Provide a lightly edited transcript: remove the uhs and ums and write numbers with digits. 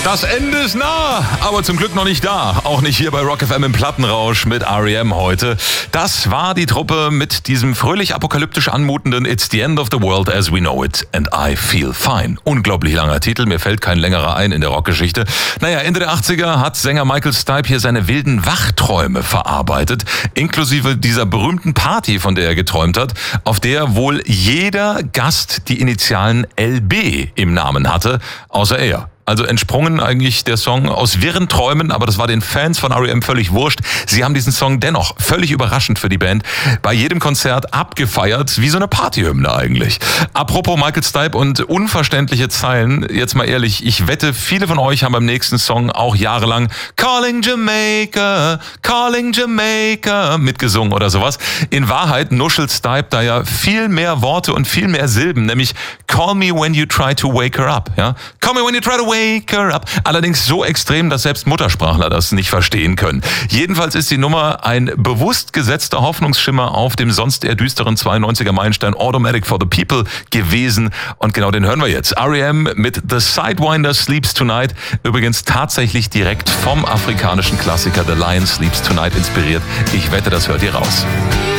Das Ende ist nah, aber zum Glück noch nicht da. Auch nicht hier bei Rock FM im Plattenrausch mit R.E.M. heute. Das war die Truppe mit diesem fröhlich apokalyptisch anmutenden It's the End of the World as we know it and I feel fine. Unglaublich langer Titel, mir fällt kein längerer ein in der Rockgeschichte. Naja, Ende der 80er hat Sänger Michael Stipe hier seine wilden Wachträume verarbeitet, inklusive dieser berühmten Party, von der er geträumt hat, auf der wohl jeder Gast die Initialen LB im Namen hatte, außer er. Also entsprungen eigentlich der Song aus wirren Träumen, aber das war den Fans von R.E.M. völlig wurscht. Sie haben diesen Song dennoch völlig überraschend für die Band bei jedem Konzert abgefeiert, wie so eine Partyhymne eigentlich. Apropos Michael Stipe und unverständliche Zeilen, jetzt mal ehrlich, ich wette, viele von euch haben beim nächsten Song auch jahrelang Calling Jamaica mitgesungen oder sowas. In Wahrheit nuschelt Stipe da ja viel mehr Worte und viel mehr Silben, nämlich Call me when you try to wake her up. Ja? Call me when you try to wake her up. Allerdings so extrem, dass selbst Muttersprachler das nicht verstehen können. Jedenfalls ist die Nummer ein bewusst gesetzter Hoffnungsschimmer auf dem sonst eher düsteren 92er Meilenstein Automatic for the People gewesen. Und genau den hören wir jetzt. R.E.M. mit The Sidewinder Sleeps Tonight. Übrigens tatsächlich direkt vom afrikanischen Klassiker The Lion Sleeps Tonight inspiriert. Ich wette, das hört ihr raus.